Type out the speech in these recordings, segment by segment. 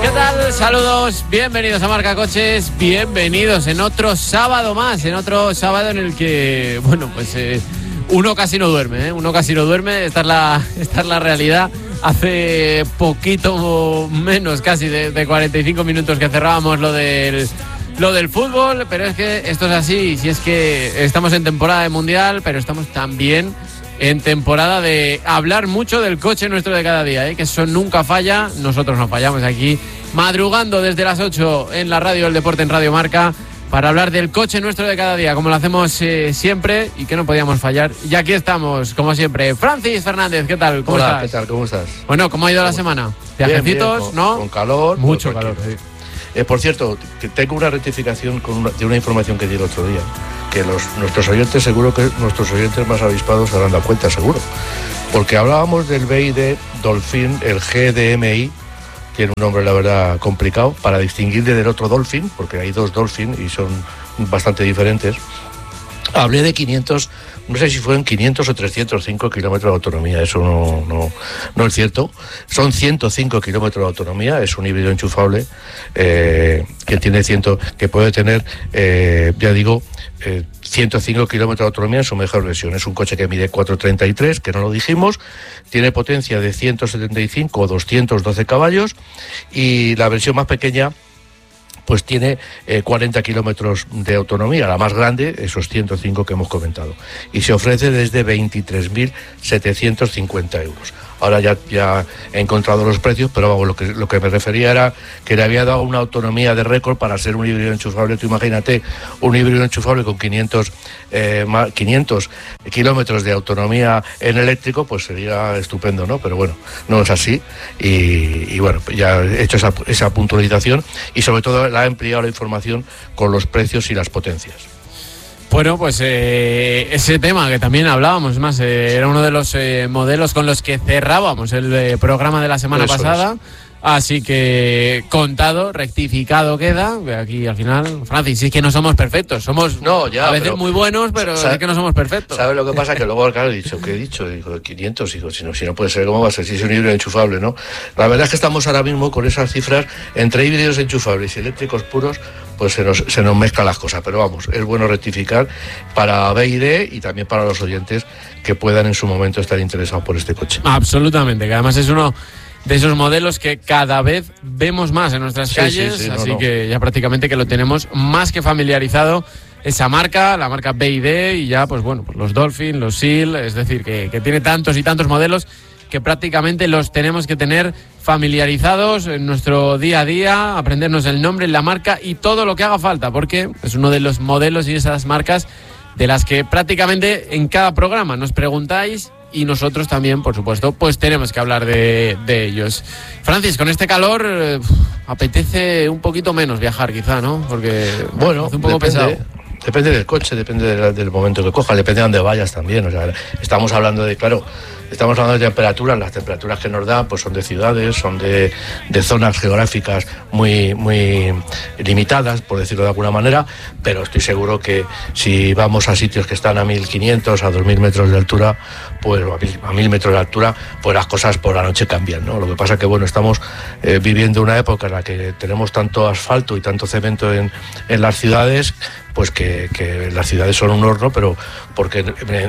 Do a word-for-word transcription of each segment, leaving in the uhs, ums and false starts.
¿Qué tal? Saludos, bienvenidos a Marca Coches, bienvenidos en otro sábado más, en otro sábado en el que, bueno, pues eh, uno casi no duerme, ¿eh? Uno casi no duerme, esta es la, esta es la realidad. Hace poquito menos, casi de, de cuarenta y cinco minutos que cerrábamos lo del, lo del fútbol, pero es que esto es así, si es que estamos en temporada de Mundial, pero estamos también en temporada de hablar mucho del coche nuestro de cada día, ¿eh? Que eso nunca falla, nosotros no fallamos aquí, madrugando desde las ocho en la radio del deporte en Radio Marca, para hablar del coche nuestro de cada día, como lo hacemos eh, siempre y que no podíamos fallar. Y aquí estamos, como siempre. Francis Fernández, ¿qué tal? ¿Cómo Hola, estás? ¿qué tal? ¿Cómo estás? Bueno, ¿cómo ha ido la semana? ¿Viajecitos? Con, ¿no? Con calor. Mucho pues, calor, sí. Eh, por cierto, que tengo una rectificación con una, de una información que di el otro día, que los, nuestros oyentes, seguro que nuestros oyentes más avispados se habrán dado cuenta, seguro. Porque hablábamos del B I D Dolphin, el G D M I, tiene un nombre, la verdad, complicado, para distinguirle del otro Dolphin, porque hay dos Dolphin y son bastante diferentes. Hablé de quinientos, no sé si fueron quinientos o trescientos cinco kilómetros de autonomía, eso no, no, no es cierto. Son ciento cinco kilómetros de autonomía, es un híbrido enchufable eh, que tiene ciento, que puede tener, eh, ya digo, eh, ciento cinco kilómetros de autonomía en su mejor versión. Es un coche que mide cuatro treinta y tres, que no lo dijimos, tiene potencia de ciento setenta y cinco o doscientos doce caballos y la versión más pequeña pues tiene eh, cuarenta kilómetros de autonomía, la más grande, esos ciento cinco que hemos comentado, y se ofrece desde veintitrés mil setecientos cincuenta euros. Ahora ya, ya he encontrado los precios, pero vamos, lo que, lo que me refería era que le había dado una autonomía de récord para ser un híbrido enchufable. Tú imagínate, un híbrido enchufable con quinientos, eh, quinientos kilómetros de autonomía en eléctrico, pues sería estupendo, ¿no? Pero bueno, no es así, y, y bueno, ya he hecho esa, esa puntualización y sobre todo la he ampliado la información con los precios y las potencias. Bueno, pues eh, ese tema que también hablábamos, más eh, era uno de los eh, modelos con los que cerrábamos el eh, programa de la semana Eso pasada. Es. Así que contado, rectificado queda. Aquí al final, Francis, sí que no somos perfectos. Somos no, ya, a veces pero, muy buenos, pero sí que no somos perfectos. ¿Sabes lo que pasa? Que luego, claro, he dicho, ¿qué he dicho? Digo, quinientos, digo, si no, si no puede ser, ¿cómo va a ser? Si es un híbrido enchufable, ¿no? La verdad es que estamos ahora mismo con esas cifras entre híbridos enchufables y eléctricos puros, pues se nos, se nos mezclan las cosas. Pero vamos, es bueno rectificar para B I D y también para los oyentes que puedan en su momento estar interesados por este coche. Absolutamente, que además es uno de esos modelos que cada vez vemos más en nuestras sí, calles, sí, sí, así no, no. que ya prácticamente que lo tenemos más que familiarizado esa marca, la marca B I D, y ya pues bueno, pues los Dolphin, los Seal, es decir, que, que tiene tantos y tantos modelos que prácticamente los tenemos que tener familiarizados en nuestro día a día, aprendernos el nombre, la marca y todo lo que haga falta, porque es uno de los modelos y esas marcas de las que prácticamente en cada programa nos preguntáis y nosotros también, por supuesto, pues tenemos que hablar de, de ellos. Francis, con este calor eh, apetece un poquito menos viajar quizá, ¿no? Porque bueno, hace un poco depende, pesado. Depende del coche, depende de, del momento que coja, depende de dónde vayas también. O sea, estamos hablando de, claro, estamos hablando de temperaturas, las temperaturas que nos dan pues son de ciudades, son de, de zonas geográficas muy, muy limitadas, por decirlo de alguna manera, pero estoy seguro que si vamos a sitios que están a mil quinientos, a dos mil metros de altura, pues a mil, a mil metros de altura, pues las cosas por la noche cambian, ¿no? Lo que pasa que, bueno, estamos eh, viviendo una época en la que tenemos tanto asfalto y tanto cemento en, en las ciudades, pues que, que las ciudades son un horno, pero porque eh,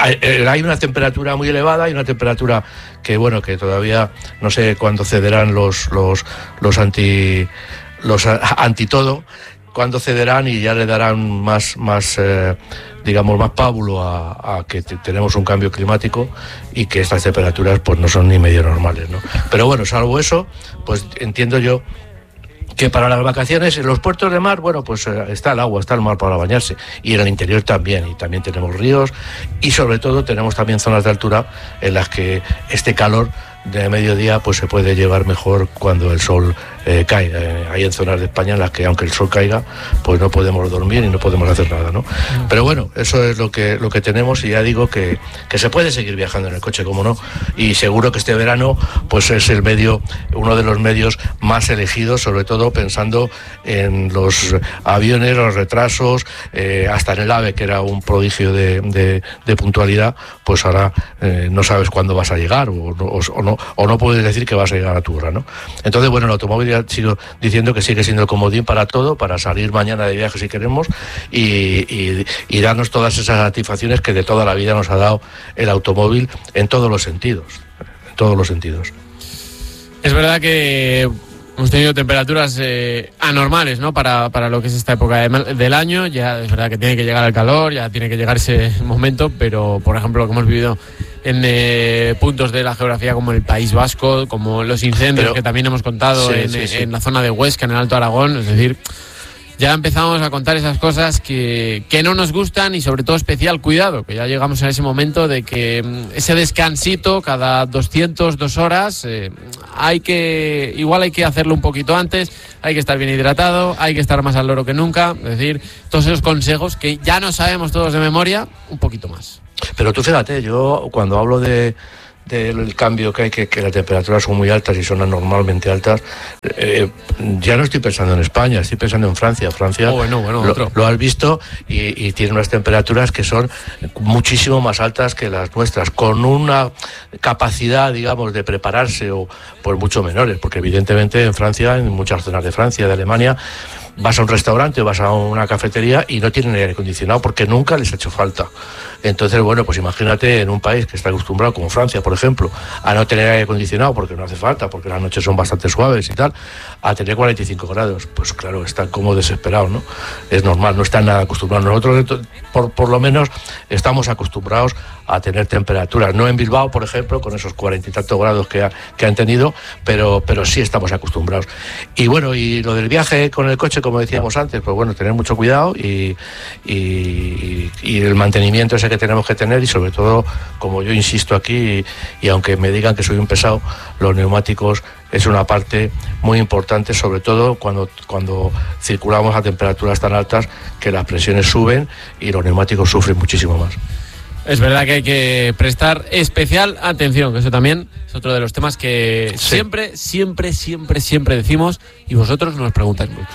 hay una temperatura muy elevada y una temperatura que, bueno, que todavía no sé cuándo cederán los los los anti los anti todo, cuándo cederán y ya le darán más más eh, digamos más pábulo a, a que te, tenemos un cambio climático y que estas temperaturas pues no son ni medio normales, ¿no? Pero bueno, salvo eso, pues entiendo yo que para las vacaciones en los puertos de mar, bueno, pues eh, está el agua, está el mar para bañarse, y en el interior también, y también tenemos ríos, y sobre todo tenemos también zonas de altura en las que este calor de mediodía pues se puede llevar mejor cuando el sol eh, cae. Eh, hay en zonas de España en las que aunque el sol caiga, pues no podemos dormir y no podemos hacer nada, ¿no? Mm. Pero bueno, eso es lo que lo que tenemos, y ya digo que, que se puede seguir viajando en el coche, como no, y seguro que este verano pues es el medio, uno de los medios más elegidos, sobre todo pensando en los aviones, los retrasos, eh, hasta en el AVE, que era un prodigio de, de, de puntualidad, pues ahora eh, no sabes cuándo vas a llegar o, o, o no no, o no puedes decir que vas a llegar a tu hora, ¿no? Entonces, bueno, el automóvil ya sigo diciendo que sigue siendo el comodín para todo, para salir mañana de viaje si queremos y, y, y darnos todas esas satisfacciones que de toda la vida nos ha dado el automóvil en todos los sentidos, en todos los sentidos. Es verdad que hemos tenido temperaturas eh, anormales, ¿no? Para, para lo que es esta época de, del año. Ya es verdad que tiene que llegar el calor, ya tiene que llegar ese momento, pero por ejemplo lo que hemos vivido en eh, puntos de la geografía como el País Vasco, como los incendios pero, que también hemos contado sí, en, sí, sí. en la zona de Huesca, en el Alto Aragón, es decir, ya empezamos a contar esas cosas que, que no nos gustan y sobre todo especial cuidado, que ya llegamos a ese momento de que ese descansito cada doscientas dos horas, eh, hay que igual hay que hacerlo un poquito antes, hay que estar bien hidratado, hay que estar más al loro que nunca, es decir, todos esos consejos que ya no sabemos todos de memoria, un poquito más. Pero tú fíjate, yo cuando hablo de del cambio que hay, que, que las temperaturas son muy altas y son anormalmente altas, eh, ya no estoy pensando en España, estoy pensando en Francia. Francia, oh, bueno, bueno, lo, otro. lo has visto y, y tiene unas temperaturas que son muchísimo más altas que las nuestras, con una capacidad, digamos, de prepararse o por mucho menores, porque evidentemente en Francia, en muchas zonas de Francia, de Alemania, vas a un restaurante o vas a una cafetería y no tienen aire acondicionado porque nunca les ha hecho falta. Entonces, bueno, pues imagínate en un país que está acostumbrado, como Francia, por ejemplo, a no tener aire acondicionado porque no hace falta, porque las noches son bastante suaves y tal, a tener cuarenta y cinco grados. Pues claro, están como desesperados, ¿no? Es normal, no están nada acostumbrados. Nosotros, por, por lo menos, estamos acostumbrados a tener temperaturas. No en Bilbao, por ejemplo, con esos cuarenta y tantos grados que, ha, que han tenido, pero, pero sí estamos acostumbrados. Y bueno, y lo del viaje con el coche, como decíamos antes, pues bueno, tener mucho cuidado y, y, y el mantenimiento ese que tenemos que tener y sobre todo, como yo insisto aquí, y, y aunque me digan que soy un pesado, los neumáticos es una parte muy importante, sobre todo cuando, cuando circulamos a temperaturas tan altas que las presiones suben y los neumáticos sufren muchísimo más. Es verdad que hay que prestar especial atención, que eso también es otro de los temas que sí. siempre, siempre, siempre, siempre decimos y vosotros nos preguntáis mucho.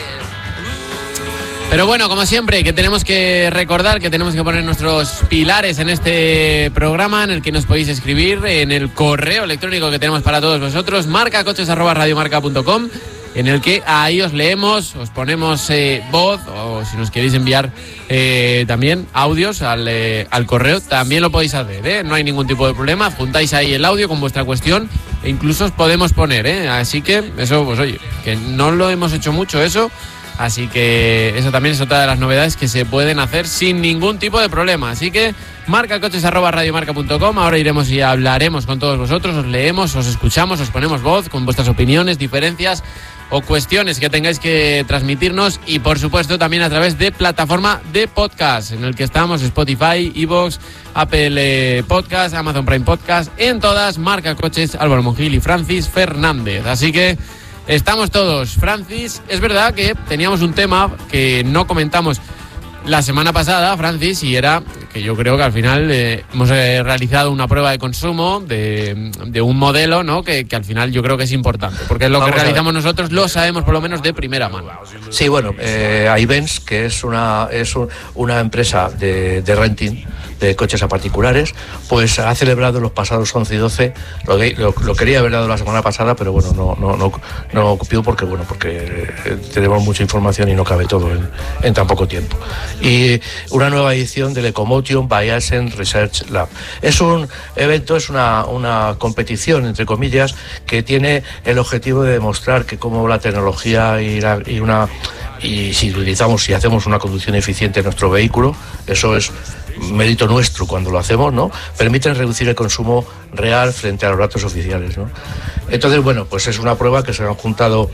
Pero bueno, como siempre, que tenemos que recordar que tenemos que poner nuestros pilares en este programa, en el que nos podéis escribir en el correo electrónico que tenemos para todos vosotros, marcacoches arroba radiomarca punto com, en el que ahí os leemos, os ponemos eh, voz, o si nos queréis enviar eh, también audios al, eh, al correo, también lo podéis hacer, ¿eh? No hay ningún tipo de problema, juntáis ahí el audio con vuestra cuestión e incluso os podemos poner, ¿eh? Así que eso, pues oye, que no lo hemos hecho mucho eso. Así que eso también es otra de las novedades que se pueden hacer sin ningún tipo de problema. Así que marcacoches arroba radiomarca punto com. Ahora iremos y hablaremos con todos vosotros. Os leemos, os escuchamos, os ponemos voz con vuestras opiniones, diferencias o cuestiones que tengáis que transmitirnos. Y por supuesto también a través de plataforma de podcast, en el que estamos: Spotify, iVoox, Apple Podcast, Amazon Prime Podcast. En todas, Marcacoches, Álvaro Mongil y Francis Fernández. Así que estamos todos. Francis, es verdad que teníamos un tema que no comentamos la semana pasada, Francis, y era que yo creo que al final eh, hemos eh, realizado una prueba de consumo de, de un modelo, ¿no? Que, que al final yo creo que es importante, porque es lo Vamos que realizamos nosotros, lo sabemos por lo menos de primera mano. Sí, bueno, eh, Ayvens, que es una es un, una empresa de, de renting de coches a particulares, pues ha celebrado los pasados once y doce, lo, lo, lo quería haber dado la semana pasada, pero bueno, no no no no ocupó porque bueno, porque tenemos mucha información y no cabe todo en, en tan poco tiempo. Y una nueva edición del Ecomotion by Ascent Research Lab. Es un evento, es una, una competición, entre comillas, que tiene el objetivo de demostrar que como la tecnología y, la, y una y si utilizamos, si hacemos una conducción eficiente en nuestro vehículo, eso es mérito nuestro cuando lo hacemos, ¿no? Permiten reducir el consumo real frente a los datos oficiales, ¿no? Entonces, bueno, pues es una prueba que se han juntado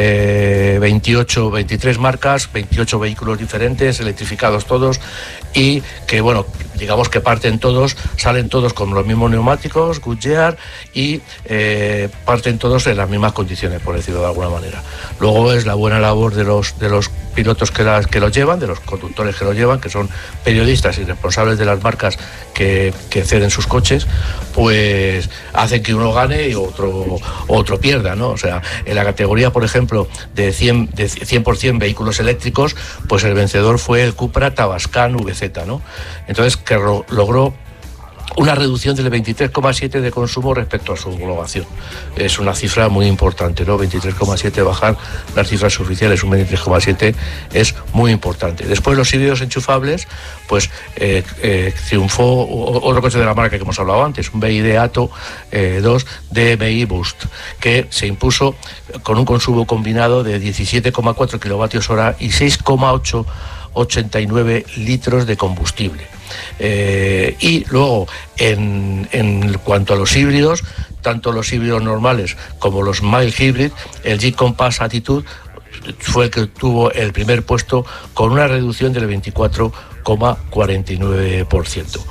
eh, veintiocho, veintitrés marcas, veintiocho vehículos diferentes, electrificados todos, y que, bueno, digamos que parten todos, salen todos con los mismos neumáticos, Goodyear, y eh, parten todos en las mismas condiciones, por decirlo de alguna manera. Luego es la buena labor de los, de los pilotos que, las, que los llevan, de los conductores que los llevan, que son periodistas y responsables de las marcas que, que ceden sus coches, pues hacen que uno gane y otro, otro pierda, ¿no? O sea, en la categoría, por ejemplo, de cien, de cien por ciento vehículos eléctricos, pues el vencedor fue el Cupra Tabascan V Z, ¿no? Entonces, que ro- logró una reducción del veintitrés coma siete de consumo respecto a su homologación. Es una cifra muy importante, ¿no? veintitrés coma siete, bajar las cifras oficiales, un veintitrés coma siete es muy importante. Después los híbridos enchufables, pues eh, eh, triunfó otro coche de la marca que hemos hablado antes, un B Y D Atto eh, dos D M I Boost, que se impuso con un consumo combinado de diecisiete coma cuatro kilovatios hora y seis coma ochenta y nueve litros de combustible. Eh, y luego en, en cuanto a los híbridos, tanto los híbridos normales como los mild hybrid, el Jeep Compass Attitude fue el que tuvo el primer puesto con una reducción del veinticuatro coma cuarenta y nueve por ciento.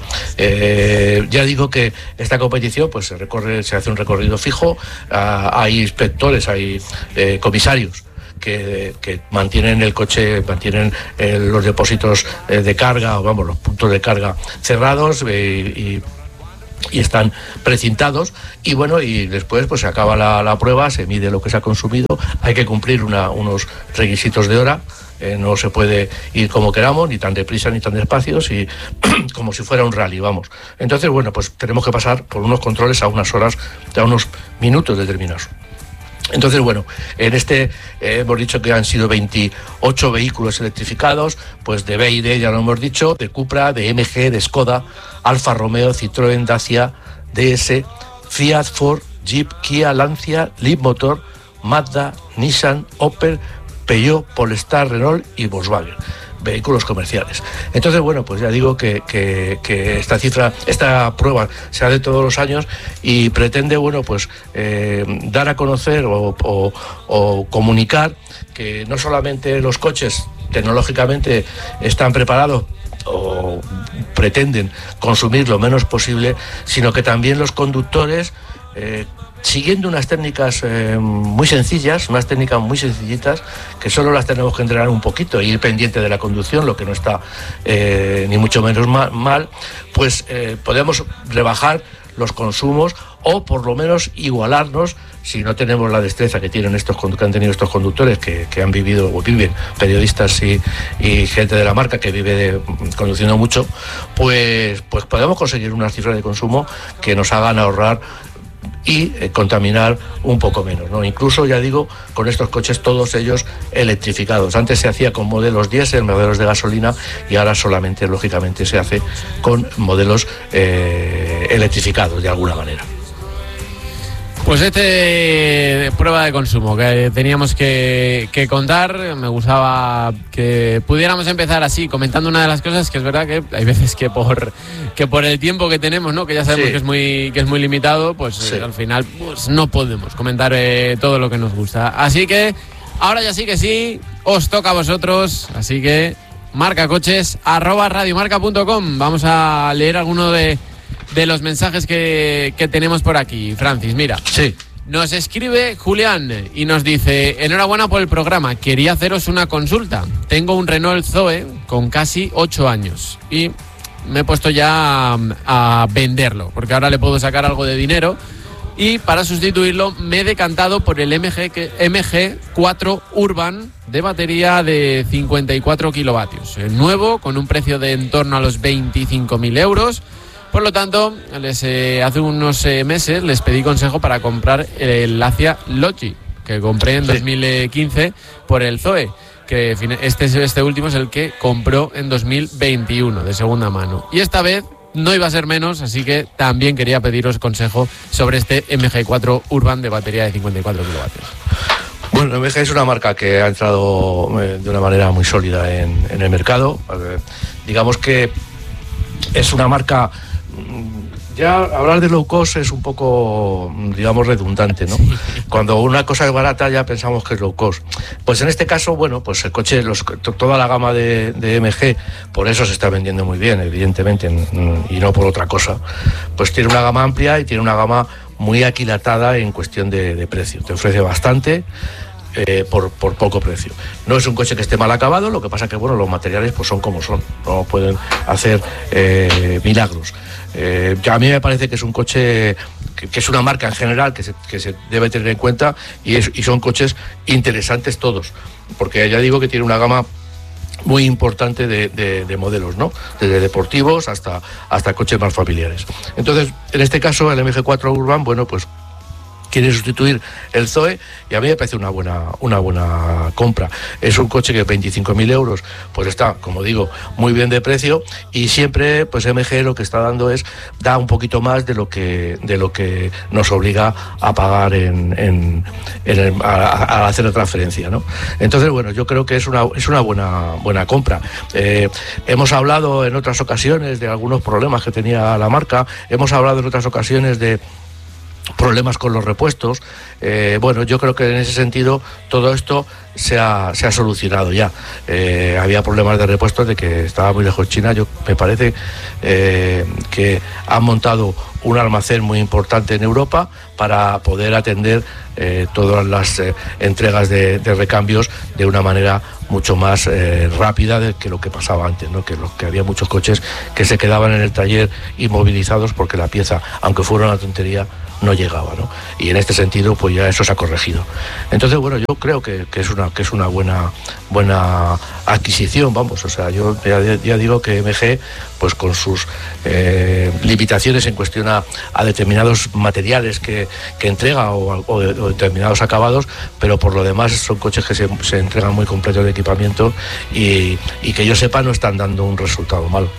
Eh, ya digo que esta competición pues se recorre, se hace un recorrido fijo, uh, hay inspectores, hay eh, comisarios Que, que mantienen el coche, mantienen eh, los depósitos eh, de carga, o vamos, los puntos de carga cerrados eh, y, y están precintados, y bueno, y después pues se acaba la, la prueba, se mide lo que se ha consumido, hay que cumplir una, unos requisitos de hora, eh, no se puede ir como queramos, ni tan deprisa ni tan despacio, y como si fuera un rally, vamos. Entonces, bueno, pues tenemos que pasar por unos controles a unas horas, a unos minutos determinados. Entonces, bueno, en este eh, hemos dicho que han sido veintiocho vehículos electrificados, pues de B Y D, ya lo hemos dicho, de Cupra, de M G, de Skoda, Alfa Romeo, Citroën, Dacia, D S, Fiat, Ford, Jeep, Kia, Lancia, Leapmotor, Mazda, Nissan, Opel, Peugeot, Polestar, Renault y Volkswagen. Vehículos comerciales. Entonces, bueno, pues ya digo que, que, que esta cifra, esta prueba se hace todos los años y pretende, bueno, pues eh, dar a conocer o, o, o comunicar que no solamente los coches tecnológicamente están preparados o pretenden consumir lo menos posible, sino que también los conductores, eh, siguiendo unas técnicas eh, muy sencillas, unas técnicas muy sencillitas, que solo las tenemos que entrenar un poquito e ir pendiente de la conducción, lo que no está eh, ni mucho menos mal, mal pues eh, podemos rebajar los consumos o por lo menos igualarnos si no tenemos la destreza que tienen estos que han tenido estos conductores que, que han vivido o viven, periodistas y, y gente de la marca que vive de, conduciendo mucho, pues, pues podemos conseguir unas cifras de consumo que nos hagan ahorrar y eh, contaminar un poco menos, ¿no? Incluso, ya digo, con estos coches todos ellos electrificados. Antes se hacía con modelos diésel, modelos de gasolina, y ahora solamente, lógicamente, se hace con modelos eh, electrificados de alguna manera. Pues este prueba de consumo que teníamos que, que contar, me gustaba que pudiéramos empezar así, comentando una de las cosas que es verdad que hay veces que por que por el tiempo que tenemos, ¿no? Que ya sabemos sí. que es muy que es muy limitado, pues sí. eh, al final pues no podemos comentar eh, todo lo que nos gusta. Así que ahora ya sí que sí, os toca a vosotros, así que marcacoches arroba radiomarca punto com. Vamos a leer alguno de de los mensajes que, que tenemos por aquí. Francis, mira. Sí. Nos escribe Julián y nos dice: enhorabuena por el programa, quería haceros una consulta. Tengo un Renault Zoe con casi ocho años y me he puesto ya a, a venderlo, porque ahora le puedo sacar algo de dinero, y para sustituirlo me he decantado por el M G, que, M G cuatro Urban de batería de cincuenta y cuatro kilovatios. El nuevo, con un precio de en torno a los veinticinco mil euros. Por lo tanto, les, eh, hace unos eh, meses les pedí consejo para comprar el Lancia Logi, que compré en sí. dos mil quince por el Zoe, que este, este último es el que compró en dos mil veintiuno, de segunda mano. Y esta vez no iba a ser menos, así que también quería pediros consejo sobre este M G cuatro Urban de batería de cincuenta y cuatro kilovatios. Bueno, M G es una marca que ha entrado eh, de una manera muy sólida en, en el mercado. Eh, digamos que es una marca... Ya hablar de low cost es un poco, digamos, redundante, ¿no? Cuando una cosa es barata ya pensamos que es low cost. Pues en este caso, bueno, pues el coche, los, toda la gama de, de M G, por eso se está vendiendo muy bien, evidentemente, y no por otra cosa. Pues tiene una gama amplia y tiene una gama muy aquilatada en cuestión de, de precio. Te ofrece bastante. Eh, por, por poco precio. No es un coche que esté mal acabado, lo que pasa que bueno, los materiales pues son como son, no pueden hacer eh, milagros. Eh, a mí me parece que es un coche que, que es una marca en general que se, que se debe tener en cuenta, y, es, y son coches interesantes todos, porque ya digo que tiene una gama muy importante de, de, de modelos, ¿no? Desde deportivos hasta, hasta coches más familiares. Entonces, en este caso, el M G cuatro Urban, bueno, pues quiere sustituir el Zoe y a mí me parece una buena una buena compra. Es un coche que veinticinco mil euros pues está, como digo, muy bien de precio, y siempre pues M G lo que está dando es da un poquito más de lo que de lo que nos obliga a pagar en, en, en el, a, a hacer la transferencia, ¿no? Entonces, bueno, yo creo que es una es una buena buena compra. Eh, hemos hablado en otras ocasiones de algunos problemas que tenía la marca, hemos hablado en otras ocasiones de problemas con los repuestos. Eh, bueno, yo creo que en ese sentido todo esto se ha, se ha solucionado ya. Eh, había problemas de repuestos de que estaba muy lejos China. Yo me parece eh, que han montado un almacén muy importante en Europa para poder atender eh, todas las eh, entregas de, de recambios de una manera mucho más eh, rápida de que lo que pasaba antes, ¿no? Que, lo, que había muchos coches que se quedaban en el taller inmovilizados porque la pieza, aunque fuera una tontería, no llegaba, ¿no? Y en este sentido, pues ya eso se ha corregido. Entonces, bueno, yo creo que, que es una que es una buena buena adquisición, vamos. O sea, yo ya, ya digo que M G, pues con sus eh, limitaciones en cuestión a, a determinados materiales que, que entrega o, o, o determinados acabados, pero por lo demás son coches que se, se entregan muy completos de equipamiento y, y que yo sepa no están dando un resultado malo.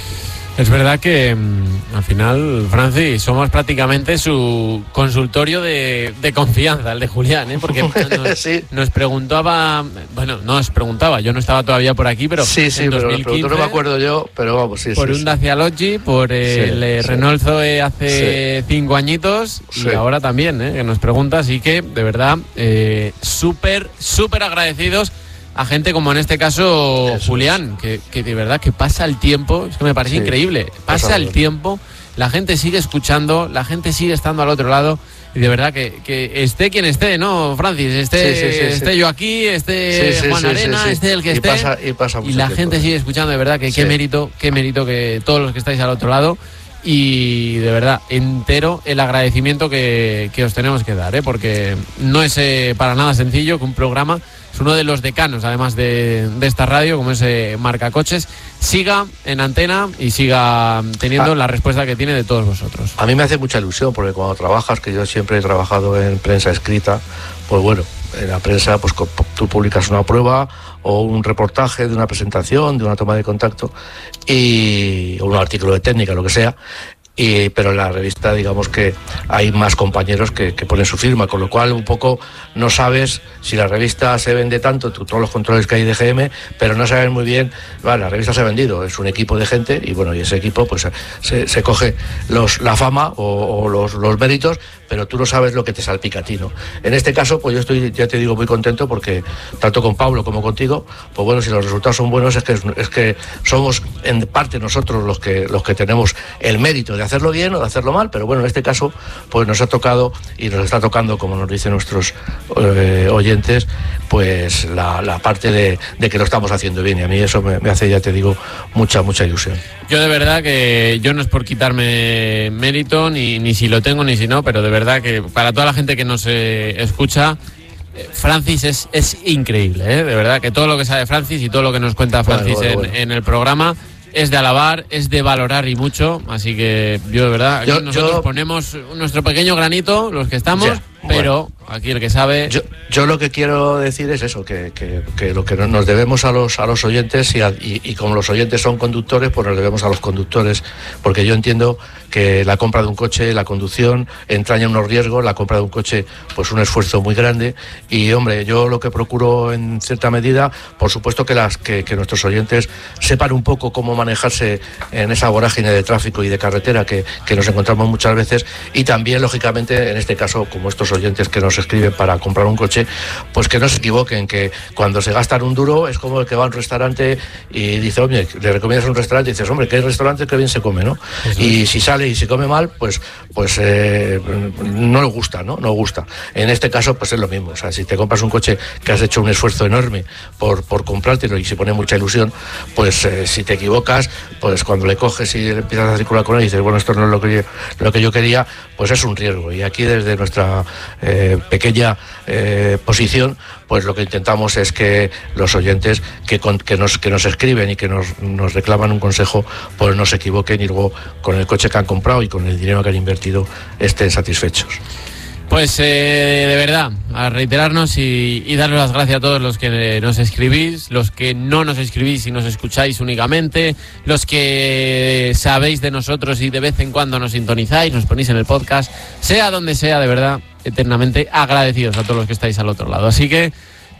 Es verdad que mmm, al final, Francis, somos prácticamente su consultorio de, de confianza, el de Julián, ¿eh? Porque nos, sí. nos preguntaba, bueno, no nos preguntaba, yo no estaba todavía por aquí, pero sí, sí, en pero dos mil quince, no me acuerdo yo, pero vamos, sí, por sí, un Dacia Logi, por el sí, Renault sí. Zoe hace sí. cinco añitos sí. y ahora también, ¿eh? Que nos pregunta, así que de verdad, eh, súper, súper agradecidos a gente como en este caso Eso Julián, es. que, que de verdad que pasa el tiempo, es que me parece sí, increíble, pasa el tiempo, la gente sigue escuchando, la gente sigue estando al otro lado, y de verdad que, que esté quien esté, ¿no, Francis? Esté, sí, sí, sí, esté sí. yo aquí, esté sí, sí, Juan sí, Arena, sí, sí. esté el que y esté, pasa, y, pasa y la tiempo. gente sigue escuchando, de verdad que sí. qué mérito, qué mérito que todos los que estáis al otro lado. Y de verdad, entero el agradecimiento que, que os tenemos que dar, ¿eh? Porque no es eh, para nada sencillo que un programa, es uno de los decanos además de, de esta radio, como es eh, Marca Coches, siga en antena y siga teniendo ah. la respuesta que tiene de todos vosotros. A mí me hace mucha ilusión porque cuando trabajas, que yo siempre he trabajado en prensa escrita, pues bueno, en la prensa pues tú publicas una prueba o un reportaje de una presentación, de una toma de contacto y o un artículo de técnica, lo que sea. Y, pero en la revista digamos que hay más compañeros que, que ponen su firma, con lo cual un poco no sabes si la revista se vende tanto, tú, todos los controles que hay de G M, pero no sabes muy bien, vale, la revista se ha vendido, es un equipo de gente y bueno, y ese equipo pues se, se coge los, la fama o, o los, los méritos, pero tú no sabes lo que te salpica a ti, ¿no? En este caso, pues yo estoy, ya te digo, muy contento porque tanto con Pablo como contigo, pues bueno, si los resultados son buenos es que, es que somos en parte nosotros los que, los que tenemos el mérito de hacerlo bien o de hacerlo mal, pero bueno, en este caso pues nos ha tocado y nos está tocando, como nos dicen nuestros eh, oyentes, pues la, la parte de, de que lo estamos haciendo bien, y a mí eso me, me hace, ya te digo, mucha, mucha ilusión. Yo de verdad que yo no es por quitarme mérito, ni, ni si lo tengo ni si no, pero de verdad que para toda la gente que nos eh, escucha, Francis es, es increíble, ¿eh? De verdad que todo lo que sabe Francis y todo lo que nos cuenta Francis bueno, bueno, bueno. En, en el programa es de alabar, es de valorar y mucho, así que yo de verdad, aquí yo, nosotros yo, ponemos nuestro pequeño granito, los que estamos, ya, pero bueno. Aquí el que sabe... Yo, yo lo que quiero decir es eso, que, que, que lo que nos debemos a los, a los oyentes y, a, y, y como los oyentes son conductores, pues nos debemos a los conductores, porque yo entiendo que la compra de un coche, la conducción, entraña unos riesgos, la compra de un coche, pues un esfuerzo muy grande, y hombre, yo lo que procuro en cierta medida, por supuesto que, las, que, que nuestros oyentes sepan un poco cómo manejarse en esa vorágine de tráfico y de carretera que, que nos encontramos muchas veces, y también, lógicamente, en este caso, como estos oyentes que nos escriben para comprar un coche, pues que no se equivoquen, que cuando se gastan un duro es como el que va a un restaurante y dice, oye, le recomiendas un restaurante y dices, hombre, que hay restaurantes que bien se come, ¿no? Eso. Y si sale y se come mal, pues pues eh, no le gusta, ¿no? No gusta. En este caso, pues es lo mismo. O sea, si te compras un coche que has hecho un esfuerzo enorme por, por comprártelo y se pone mucha ilusión, pues eh, si te equivocas, pues cuando le coges y empiezas a circular con él y dices, bueno, esto no es lo que yo, lo que yo quería, pues es un riesgo. Y aquí desde nuestra eh, pequeña eh, posición, pues lo que intentamos es que los oyentes que, con, que, nos, que nos escriben y que nos, nos reclaman un consejo, pues no se equivoquen y luego con el coche que han comprado y con el dinero que han invertido estén satisfechos. Pues eh, de verdad, a reiterarnos y, y daros las gracias a todos los que nos escribís, los que no nos escribís y nos escucháis únicamente, los que sabéis de nosotros y de vez en cuando nos sintonizáis, nos ponéis en el podcast, sea donde sea, de verdad, eternamente agradecidos a todos los que estáis al otro lado. Así que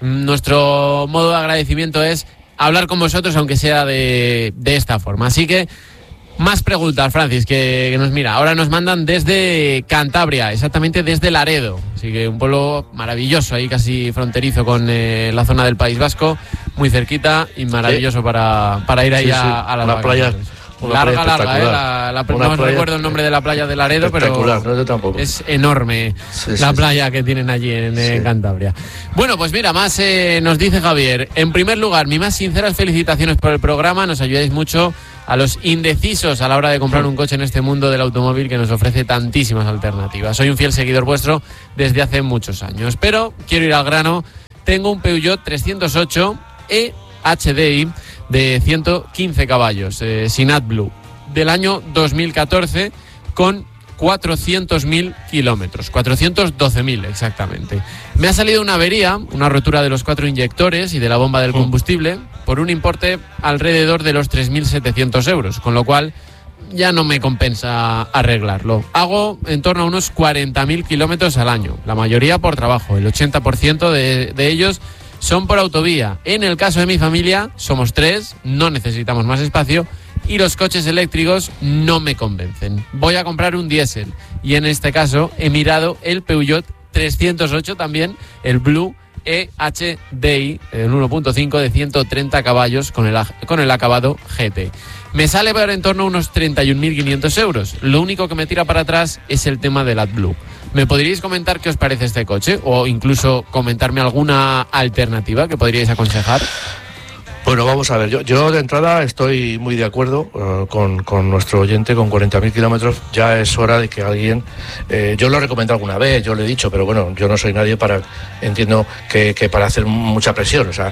nuestro modo de agradecimiento es hablar con vosotros, aunque sea de, de esta forma. Así que más preguntas, Francis, que, que nos mira. Ahora nos mandan desde Cantabria, exactamente desde Laredo. Así que un pueblo maravilloso, ahí casi fronterizo con eh, la zona del País Vasco, muy cerquita y maravilloso sí. para, para ir ahí sí, a, sí. a las playas. Una larga, playa larga, ¿eh? La, la, no playa recuerdo el nombre de la playa de Laredo, pero no, yo tampoco. Es enorme sí, la sí, playa sí. que tienen allí en, sí. en Cantabria. Bueno, pues mira, más eh, nos dice Javier. En primer lugar, mis más sinceras felicitaciones por el programa. Nos ayudáis mucho a los indecisos a la hora de comprar un coche en este mundo del automóvil que nos ofrece tantísimas alternativas. Soy un fiel seguidor vuestro desde hace muchos años, pero quiero ir al grano. Tengo un Peugeot trescientos ocho E H D I de ciento quince caballos, eh, sin AdBlue, del año dos mil catorce, con cuatrocientos mil kilómetros, cuatrocientos doce mil exactamente. Me ha salido una avería, una rotura de los cuatro inyectores y de la bomba del combustible, por un importe alrededor de los tres mil setecientos euros, con lo cual ya no me compensa arreglarlo. Hago en torno a unos cuarenta mil kilómetros al año, la mayoría por trabajo, el ochenta por ciento de, de ellos son por autovía. En el caso de mi familia, somos tres, no necesitamos más espacio y los coches eléctricos no me convencen. Voy a comprar un diésel y en este caso he mirado el Peugeot trescientos ocho también, el Blue E H D I, el uno punto cinco de ciento treinta caballos con el, con el acabado G T. Me sale por en torno a unos treinta y un mil quinientos euros. Lo único que me tira para atrás es el tema del AdBlue. ¿Me podríais comentar qué os parece este coche? O incluso comentarme alguna alternativa que podríais aconsejar. Bueno, vamos a ver, yo, yo de entrada estoy muy de acuerdo uh, con, con nuestro oyente, con cuarenta mil kilómetros, ya es hora de que alguien, eh, yo lo he recomendado alguna vez, yo lo he dicho, pero bueno, yo no soy nadie para, entiendo que, que para hacer mucha presión, o sea,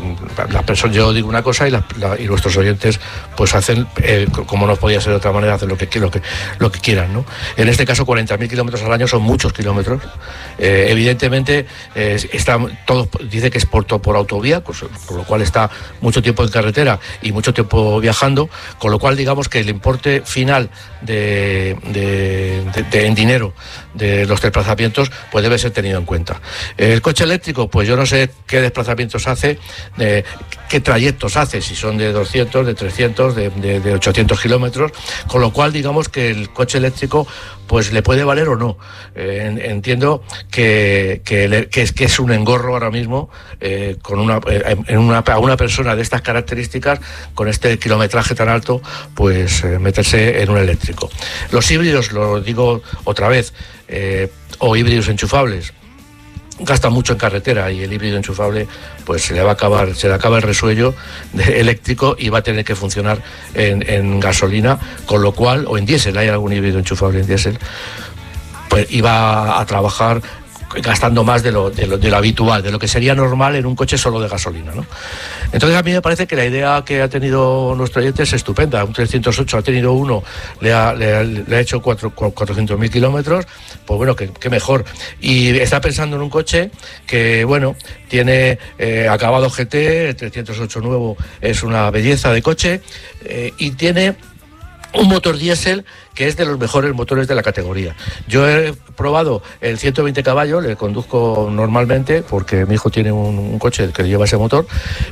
las personas, yo digo una cosa y, la, la, y nuestros oyentes pues hacen, eh, como no podía ser de otra manera, hacen lo que, lo que, lo que quieran, ¿no? En este caso cuarenta mil kilómetros al año son muchos kilómetros, eh, evidentemente eh, está, todo, dice que es por, por autovía, pues, por lo cual está mucho tiempo en carretera y mucho tiempo viajando, con lo cual digamos que el importe final de, de, de, de en dinero de los desplazamientos pues debe ser tenido en cuenta. El coche eléctrico, pues yo no sé qué desplazamientos hace, eh, qué trayectos hace, si son de doscientos, de trescientos, de, de, de ochocientos kilómetros, con lo cual digamos que el coche eléctrico pues le puede valer o no. Eh, entiendo que, que, le, que, es, que es un engorro ahora mismo eh, con una, eh, en una, a una persona de estas características, con este kilometraje tan alto, pues eh, meterse en un eléctrico. Los híbridos, lo digo otra vez, eh, o híbridos enchufables, gasta mucho en carretera y el híbrido enchufable pues se le va a acabar, se le acaba el resuello de eléctrico y va a tener que funcionar en, en gasolina, con lo cual, o en diésel, hay algún híbrido enchufable en diésel, pues iba a trabajar gastando más de lo, de, lo, de lo habitual, de lo que sería normal en un coche solo de gasolina, ¿no? Entonces a mí me parece que la idea que ha tenido nuestro oyente es estupenda. Un trescientos ocho ha tenido uno, le ha, le ha, le ha hecho cuatrocientos mil kilómetros, pues bueno, que, que mejor. Y está pensando en un coche que, bueno, tiene eh, acabado G T, el trescientos ocho nuevo es una belleza de coche, eh, y tiene un motor diésel que es de los mejores motores de la categoría. Yo he probado el ciento veinte caballos, le conduzco normalmente porque mi hijo tiene un, un coche que lleva ese motor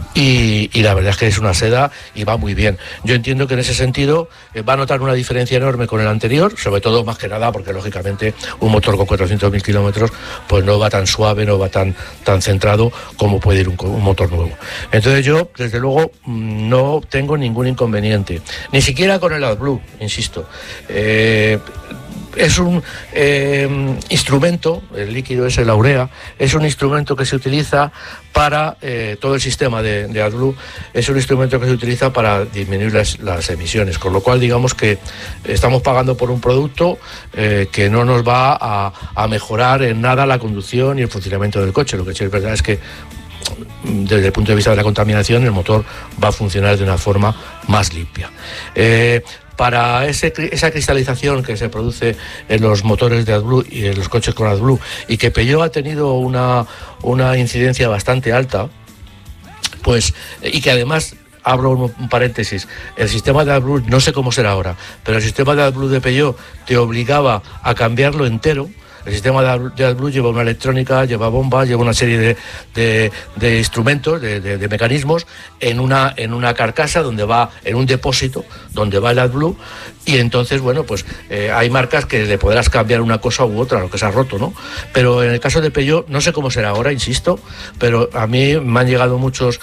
y, y la verdad es que es una seda y va muy bien. Yo entiendo que en ese sentido eh, va a notar una diferencia enorme con el anterior, sobre todo más que nada porque lógicamente un motor con cuatrocientos mil kilómetros pues no va tan suave, no va tan, tan centrado como puede ir un, un motor nuevo. Entonces yo, desde luego, no tengo ningún inconveniente, ni siquiera con el AdBlue, insisto. Eh, es un eh, instrumento, el líquido ese, la urea, es un instrumento que se utiliza para eh, todo el sistema de, de AdBlue, es un instrumento que se utiliza para disminuir las, las emisiones, con lo cual digamos que estamos pagando por un producto eh, que no nos va a, a mejorar en nada la conducción y el funcionamiento del coche. Lo que sí es verdad es que desde el punto de vista de la contaminación el motor va a funcionar de una forma más limpia. Eh, Para ese, esa cristalización que se produce en los motores de AdBlue y en los coches con AdBlue, y que Peugeot ha tenido una, una incidencia bastante alta, pues, y que además, abro un paréntesis, el sistema de AdBlue, no sé cómo será ahora, pero el sistema de AdBlue de Peugeot te obligaba a cambiarlo entero. El sistema de AdBlue lleva una electrónica, lleva bombas, lleva una serie de, de, de instrumentos, de, de, de mecanismos en una, en una carcasa donde va, en un depósito donde va el AdBlue, y entonces, bueno, pues eh, hay marcas que le podrás cambiar una cosa u otra, lo que se ha roto, ¿no? Pero en el caso de Peugeot, no sé cómo será ahora, insisto, pero a mí me han llegado muchos,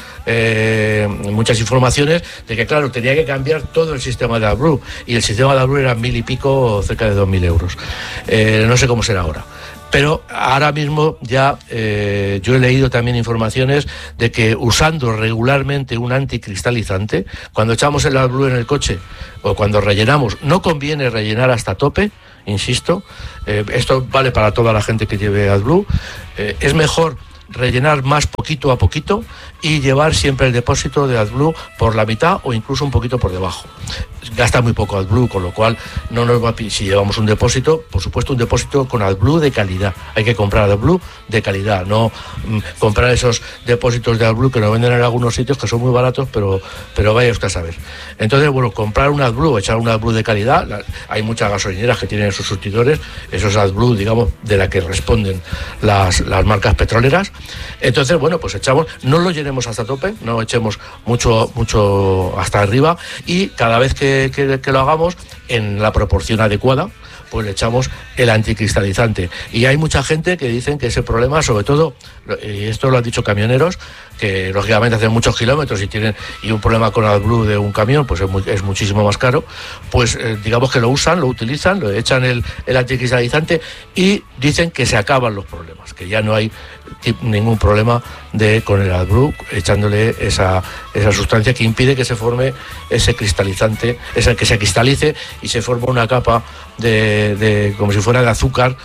eh, muchas informaciones de que, claro, tenía que cambiar todo el sistema de AdBlue, y el sistema de AdBlue era mil y pico, cerca de dos mil euros. Eh, no sé cómo será ahora. Pero ahora mismo ya eh, yo he leído también informaciones de que usando regularmente un anticristalizante, cuando echamos el AdBlue en el coche o cuando rellenamos, no conviene rellenar hasta tope, insisto, eh, esto vale para toda la gente que lleve AdBlue, eh, es mejor rellenar más poquito a poquito y llevar siempre el depósito de AdBlue por la mitad o incluso un poquito por debajo. Gasta muy poco AdBlue, con lo cual no nos va a, si llevamos un depósito, por supuesto un depósito con AdBlue de calidad. Hay que comprar AdBlue de calidad, no mm, comprar esos depósitos de AdBlue que nos venden en algunos sitios que son muy baratos, pero, pero vaya usted a saber. Entonces, bueno, comprar un AdBlue, echar un AdBlue de calidad. La, hay muchas gasolineras que tienen sus surtidores, esos AdBlue, digamos, de la que responden las, las marcas petroleras. Entonces, bueno, pues echamos, no lo llenemos hasta tope, no echemos mucho, mucho hasta arriba, y cada vez que Que, que lo hagamos en la proporción adecuada, pues le echamos el anticristalizante. Y hay mucha gente que dicen que ese problema, sobre todo, y esto lo han dicho camioneros, que lógicamente hacen muchos kilómetros y tienen y un problema con AdBlue de un camión, pues es, muy, es muchísimo más caro, pues eh, digamos que lo usan, lo utilizan, lo echan el, el anticristalizante y dicen que se acaban los problemas, que ya no hay ningún problema de con el AdBlue echándole esa, esa sustancia que impide que se forme ese cristalizante, ese, que se cristalice y se forma una capa de, de como si fuera de azúcar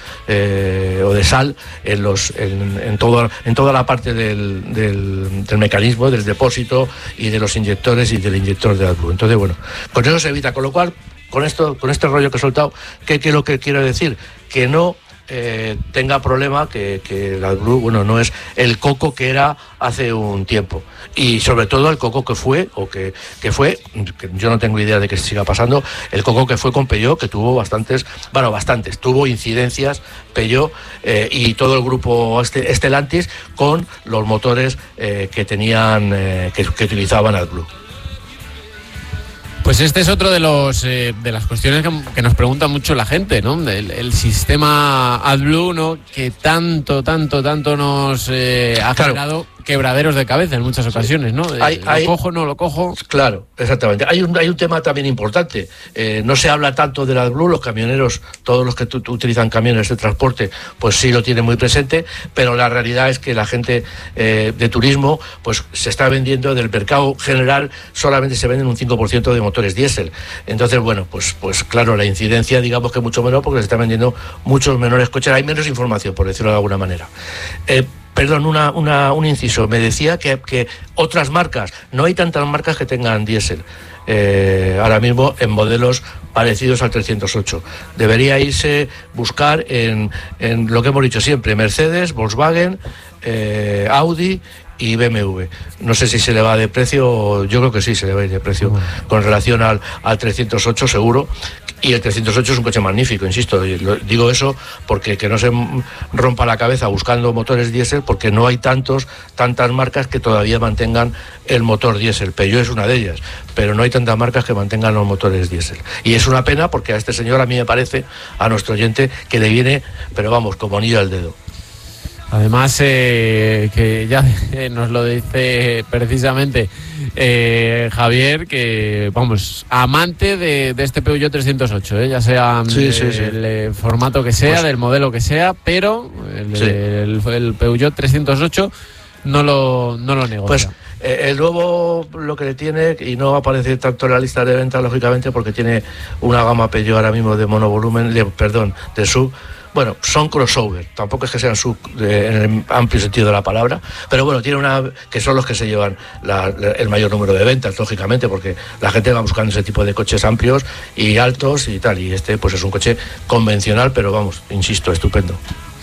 eh, o de sal en los en, en, todo, en toda la parte del, del, del mecanismo, del depósito y de los inyectores y del inyector de AdBlue. Entonces, bueno, con eso se evita, con lo cual, con esto, con este rollo que he soltado, ¿qué, qué es lo que quiero decir? Que no Eh, tenga problema, que, que el AdBlue, bueno, no es el coco que era hace un tiempo, y sobre todo el coco que fue, o que, que fue, que yo no tengo idea de que siga pasando, el coco que fue con Peugeot, que tuvo bastantes, bueno, bastantes, tuvo incidencias Peugeot eh, y todo el grupo Stellantis con los motores eh, que tenían, eh, que, que utilizaban AdBlue. Pues este es otro de los eh, de las cuestiones que, que nos pregunta mucho la gente, ¿no? El, el sistema AdBlue, ¿no? Que tanto, tanto, tanto nos eh, ha claro. generado quebraderos de cabeza en muchas ocasiones, ¿no? Hay, ¿Lo hay, cojo, no lo cojo? Claro, exactamente. Hay un, hay un tema también importante. Eh, no se habla tanto del AdBlue, los camioneros, todos los que tu, tu utilizan camiones de transporte, pues sí lo tienen muy presente, pero la realidad es que la gente eh, de turismo, pues se está vendiendo, del mercado general solamente se venden un cinco por ciento de motores diésel. Entonces, bueno, pues, pues claro, la incidencia, digamos que mucho menor, porque se están vendiendo muchos menores coches. Hay menos información, por decirlo de alguna manera. Eh, Perdón, una, una, un inciso. Me decía que, que otras marcas, no hay tantas marcas que tengan diésel eh, ahora mismo en modelos parecidos al trescientos ocho. Debería irse buscar en, en lo que hemos dicho siempre, Mercedes, Volkswagen, eh, Audi y B M W. No sé si se le va de precio, yo creo que sí se le va a ir de precio bueno. Con relación al, al trescientos ocho seguro. Y el trescientos ocho es un coche magnífico, insisto, y lo, digo eso porque que no se rompa la cabeza buscando motores diésel, porque no hay tantos, tantas marcas que todavía mantengan el motor diésel. Peugeot es una de ellas, pero no hay tantas marcas que mantengan los motores diésel. Y es una pena porque a este señor, a mí me parece, a nuestro oyente, que le viene, pero vamos, como anillo al dedo. Además, eh, que ya eh, nos lo dice precisamente eh, Javier, que vamos, amante de, de este Peugeot trescientos ocho, eh, ya sea sí, eh, sí, sí. el eh, formato que sea, pues, del modelo que sea, pero el, sí. el, el, el Peugeot trescientos ocho no lo, no lo negocia. Pues eh, el nuevo lo que le tiene, y no aparece tanto en la lista de ventas, lógicamente, porque tiene una gama Peugeot ahora mismo de monovolumen, de, perdón, de sub. Bueno, son crossover, tampoco es que sean sub de, en el amplio sentido de la palabra, pero bueno, tiene una que son los que se llevan la, la, el mayor número de ventas, lógicamente, porque la gente va buscando ese tipo de coches amplios y altos y tal, y este pues es un coche convencional, pero vamos, insisto, estupendo.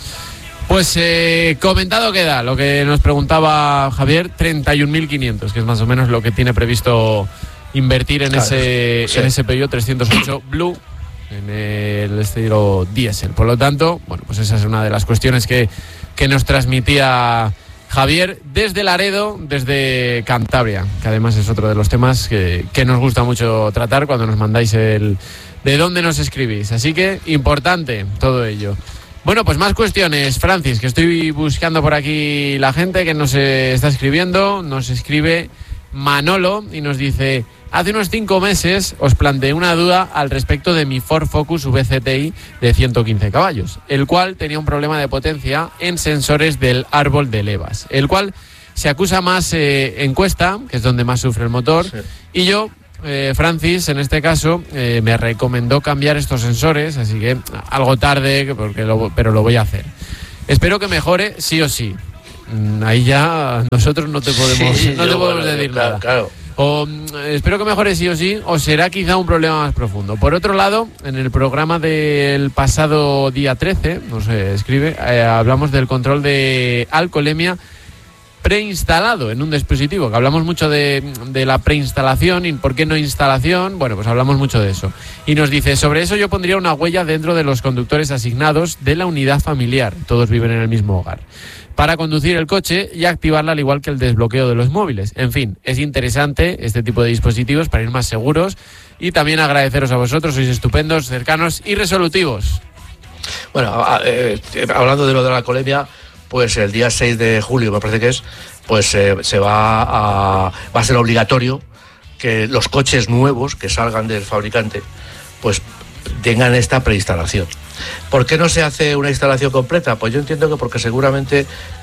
Pues eh, comentado queda lo que nos preguntaba Javier, treinta y un mil quinientos, que es más o menos lo que tiene previsto invertir en, claro, ese, sí. en ese Peugeot trescientos ocho Blue, en el estilo diésel. Por lo tanto, bueno, pues esa es una de las cuestiones que, que nos transmitía Javier desde Laredo, desde Cantabria, que además es otro de los temas que, que nos gusta mucho tratar cuando nos mandáis el de dónde nos escribís. Así que importante todo ello. Bueno, pues más cuestiones, Francis, que estoy buscando por aquí la gente que nos está escribiendo. Nos escribe Manolo y nos dice: hace unos cinco meses os planteé una duda al respecto de mi Ford Focus V C T I de ciento quince caballos, el cual tenía un problema de potencia en sensores del árbol de levas, el cual se acusa más eh, en Cuesta, que es donde más sufre el motor, sí. Y yo, eh, Francis, en este caso, eh, me recomendó cambiar estos sensores, así que algo tarde, porque lo, pero lo voy a hacer. Espero que mejore sí o sí. Ahí ya nosotros no te podemos, sí, no te podemos bueno, decir claro, nada. Claro. O espero que mejore sí o sí, o será quizá un problema más profundo. Por otro lado, en el programa del pasado día trece, no sé, escribe, eh, hablamos del control de alcoholemia preinstalado en un dispositivo, que hablamos mucho de, de la preinstalación y por qué no instalación. Bueno, pues hablamos mucho de eso. Y nos dice: sobre eso yo pondría una huella dentro de los conductores asignados de la unidad familiar, todos viven en el mismo hogar, para conducir el coche y activarla al igual que el desbloqueo de los móviles. En fin, es interesante este tipo de dispositivos para ir más seguros, y también agradeceros a vosotros, sois estupendos, cercanos y resolutivos. Bueno, eh, hablando de lo de la alcoholemia, pues el día seis de julio, me parece que es, pues eh, se va a, va a ser obligatorio que los coches nuevos que salgan del fabricante pues tengan esta preinstalación. ¿Por qué no se hace una instalación completa? Pues yo entiendo que porque seguramente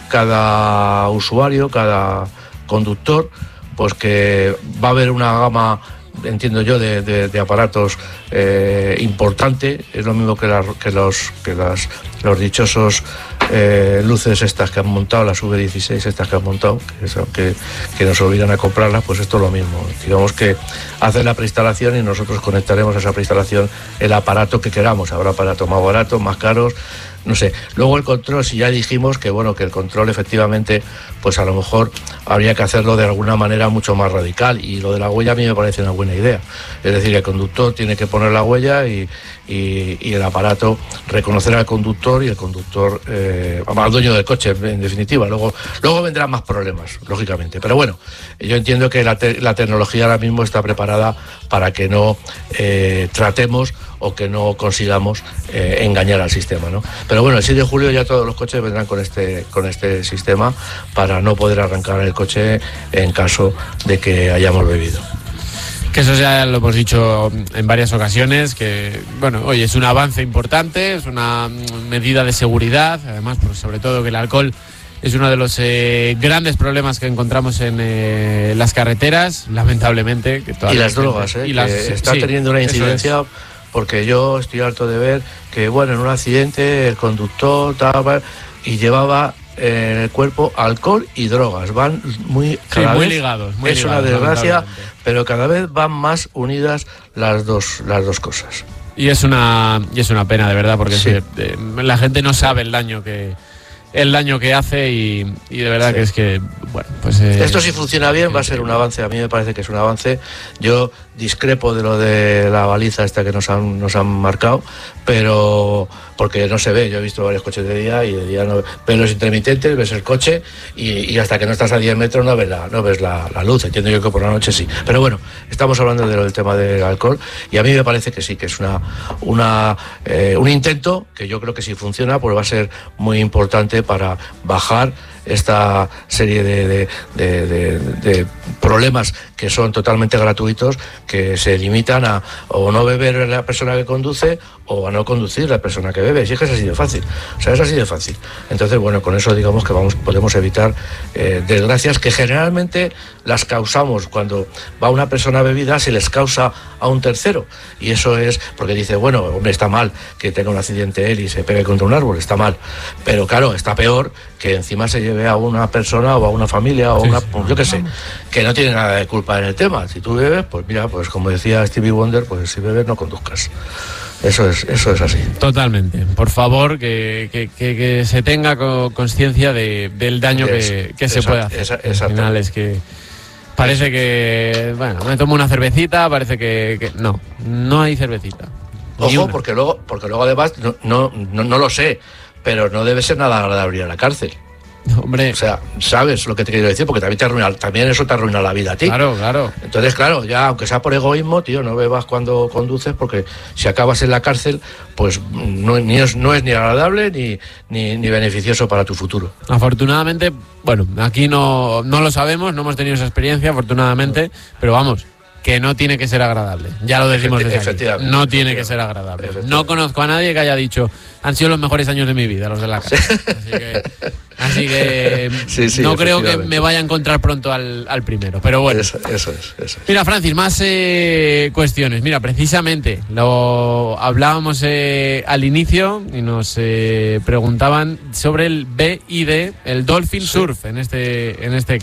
cada usuario, cada conductor, pues que va a haber una gama, entiendo yo, de, de, de aparatos eh, importante. Es lo mismo que, la, que los que las, los dichosos eh, luces estas que han montado, las V dieciséis estas que han montado, que, son, que, que nos obligan a comprarlas. Pues esto es lo mismo. Digamos que hacen la preinstalación y nosotros conectaremos a esa preinstalación el aparato que queramos. Habrá aparatos más baratos, más caros, no sé. Luego el control, si ya dijimos que bueno, que el control efectivamente, pues a lo mejor habría que hacerlo de alguna manera mucho más radical, y lo de la huella a mí me parece una buena idea. Es decir, el conductor tiene que poner la huella y, y, y el aparato reconocer al conductor, y el conductor eh, al dueño del coche, en definitiva. Luego, luego vendrán más problemas, lógicamente. Pero bueno, yo entiendo que la, te, la tecnología ahora mismo está preparada para que no eh, tratemos o que no consigamos eh, engañar al sistema, ¿no? Pero bueno, el seis de julio ya todos los coches vendrán con este con este sistema para no poder arrancar el coche en caso de que hayamos bebido. Que eso ya lo hemos dicho en varias ocasiones, que bueno, oye, es un avance importante, es una medida de seguridad, además, pues, sobre todo que el alcohol es uno de los eh, grandes problemas que encontramos en eh, las carreteras, lamentablemente. Que y las drogas, ¿eh? Y las, que está sí, teniendo una incidencia. Porque yo estoy harto de ver que, bueno, en un accidente el conductor estaba y llevaba en el cuerpo alcohol y drogas. Van muy, cada sí, muy vez, ligados. Muy es ligados, una desgracia, pero cada vez van más unidas las dos, las dos cosas. Y es una y es una pena, de verdad, porque sí. Sí, eh, la gente no sabe el daño que el daño que hace y, y de verdad sí. Que es que, bueno, pues... Eh, esto si funciona bien va a ser un avance, a mí me parece que es un avance. Yo discrepo de lo de la baliza esta que nos han, nos han marcado, pero porque no se ve. Yo he visto varios coches de día y de día no ves los intermitentes, ves el coche y, y hasta que no estás a diez metros no ves la, no ves la, la luz. Entiendo yo que por la noche sí. Pero bueno, estamos hablando de lo del tema del alcohol y a mí me parece que sí, que es una, una eh, un intento que yo creo que si funciona pues va a ser muy importante para bajar esta serie de, de, de, de, de problemas que son totalmente gratuitos, que se limitan a o no beber la persona que conduce o a no conducir la persona que bebe. Si es que es así de fácil, o sea, es así de fácil. Entonces, bueno, con eso digamos que vamos podemos evitar eh, desgracias que generalmente las causamos cuando va una persona bebida, se les causa a un tercero, y eso es porque dice, bueno, hombre, está mal que tenga un accidente él y se pegue contra un árbol, está mal, pero claro, está peor que encima se lleve a una persona o a una familia o sí, una, sí, yo qué sé, que no tiene nada de culpa en el tema. Si tú bebes, pues mira, pues como decía Stevie Wonder, pues si bebes no conduzcas. Eso es, eso es así. Totalmente. Por favor, que, que, que, que se tenga conciencia de, del daño es, que, que se puede hacer. Esa, Al final es que parece que, bueno, me tomo una cervecita, parece que, que no, no hay cervecita. Ojo, porque luego, porque luego además, no, no, no, no lo sé, pero no debe ser nada agradable ir a la cárcel. Hombre. O sea, ¿sabes lo que te quiero decir? Porque también te arruina, también eso te arruina la vida a ti. Claro, claro. Entonces, claro, ya aunque sea por egoísmo, tío, no bebas cuando conduces, porque si acabas en la cárcel, pues no, ni es, no es ni agradable ni, ni, ni beneficioso para tu futuro. Afortunadamente, bueno, aquí no, no lo sabemos, no hemos tenido esa experiencia, afortunadamente, pero vamos, que no tiene que ser agradable. Ya lo decimos desde aquí. No tiene que ser agradable. No conozco a nadie que haya dicho, han sido los mejores años de mi vida, los de la casa. Sí. Así que, así que sí, sí, no creo que me vaya a encontrar pronto al, al primero. Pero bueno. Eso, eso es. Eso es. Mira, Francis, más eh, cuestiones. Mira, precisamente lo hablábamos eh, al inicio y nos eh, preguntaban sobre el B I D, el Dolphin sí. Surf, en este, en este caso.